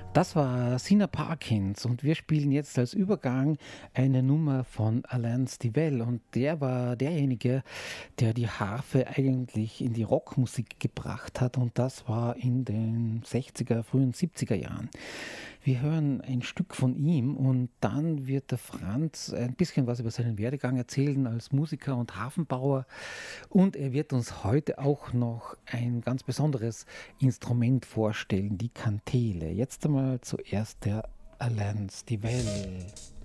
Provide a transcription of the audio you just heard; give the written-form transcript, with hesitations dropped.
Das war Sina Parkins und wir spielen jetzt als Übergang eine Nummer von Alain Stivell und der war derjenige, der die Harfe eigentlich in die Rockmusik gebracht hat und das war in den 60er, frühen 70er Jahren. Wir hören ein Stück von ihm und dann wird der Franz ein bisschen was über seinen Werdegang erzählen als Musiker und Hafenbauer und er wird uns heute auch noch ein ganz besonderes Instrument vorstellen, die Kantele. Jetzt einmal zuerst der Alain Stivell.